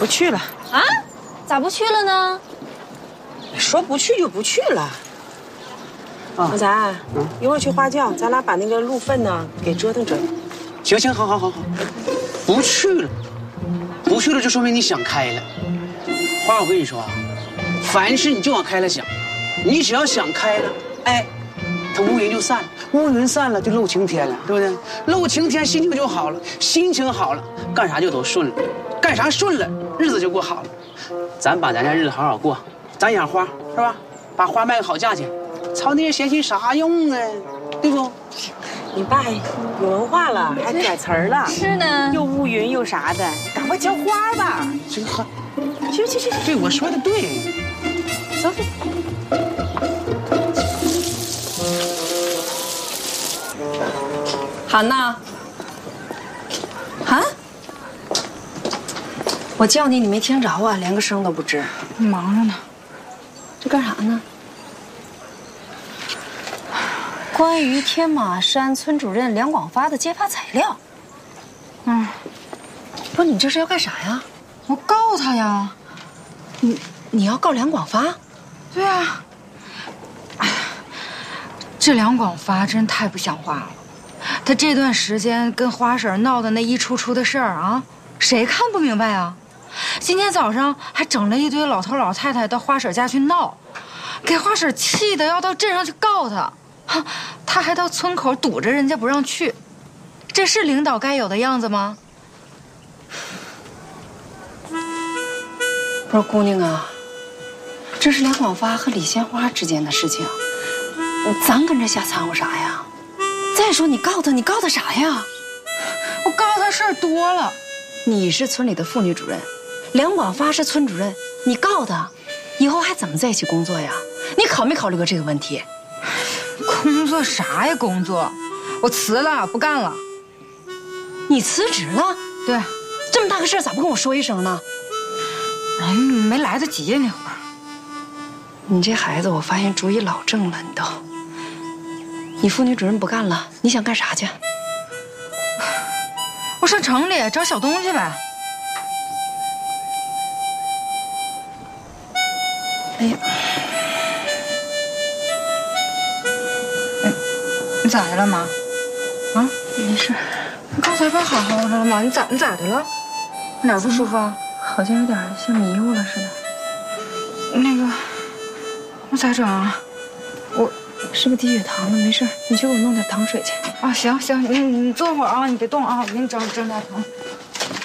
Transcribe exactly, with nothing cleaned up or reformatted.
不去了。 啊？咋不去了呢？ 说不去就不去了。啊，老咱，嗯，一会儿去花轿，咱俩把那个鹿粪呢给折腾折腾。 行行，好好好好，不去了，不去了就说明你想开了。花，我跟你说啊，凡事你就往开了想，你只要想开了，哎，它乌云就散了，乌云散了就露晴天了，对不对？露晴天心情就好了，心情好了，干啥就都顺了，干啥顺了，日子就过好了。咱把咱家日子好好过，咱养花是吧？把花卖个好价钱，操那些闲心啥用啊？对不？ 你爸有文化了，还改词儿了。 是呢， 又乌云又啥的，赶快浇花吧。 这个还， 去去去， 对我说的对。 走走。 韩娜，韩，我叫你，你没听着啊，连个声都不吱。 忙着呢。 这干啥呢？关于天马山村主任梁广发的揭发材料。 嗯， 不是你这是要干啥呀？ 我告他呀。 你你要告梁广发？ 对啊。哎呀，这梁广发真太不像话了。他这段时间跟花婶闹的那一出出的事儿啊，谁看不明白啊？今天早上还整了一堆老头老太太到花婶家去闹，给花婶气得要到镇上去告他。哈，他还到村口堵着人家不让去，这是领导该有的样子吗？ 不是姑娘啊，这是梁广发和李鲜花之间的事情，咱跟着瞎掺和啥呀？再说你告他，你告他啥呀？ 我告他事儿多了。 你是村里的妇女主任，梁广发是村主任，你告他，以后还怎么在一起工作呀？你考没考虑过这个问题？ 工作啥呀？工作，我辞了，不干了。 你辞职了？ 对， 这么大个事儿咋不跟我说一声呢？ 哎，没来得及那会儿。 你这孩子，我发现主意老正了，你都。你妇女主任不干了，你想干啥去？ 我上城里找小东西呗。 哎呀， 哎，你咋的了妈？啊， 没事。 你刚才不好好的了吗？你咋你咋的了？哪儿不舒服啊？ 好像有点像迷糊了似的。 那个，我咋整啊？我是不是低血糖了？没事，你去给我弄点糖水去。 啊，行行，你你坐会儿啊，你别动啊，我给你整整点糖。